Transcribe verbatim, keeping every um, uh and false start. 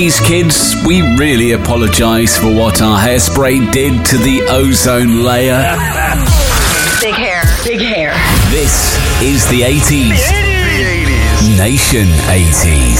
These kids, we really apologise for what our hairspray did to the ozone layer. Big hair, big hair. This is the eighties. The eighties. Nation eighties.